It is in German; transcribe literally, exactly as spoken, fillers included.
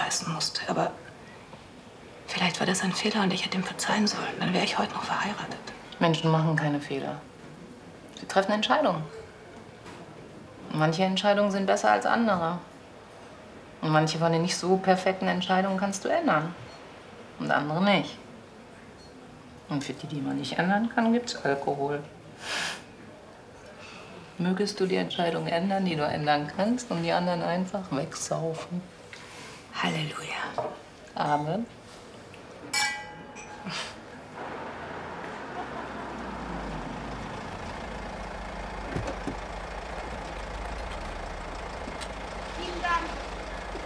beißen musste. Aber vielleicht war das ein Fehler und ich hätte ihm verzeihen sollen. Dann wäre ich heute noch verheiratet. Menschen machen keine Fehler. Sie treffen Entscheidungen. Und manche Entscheidungen sind besser als andere. Und manche von den nicht so perfekten Entscheidungen kannst du ändern. Und andere nicht. Und für die, die man nicht ändern kann, gibt's Alkohol. Mögest du die Entscheidung ändern, die du ändern kannst, und die anderen einfach wegsaufen. Halleluja. Amen.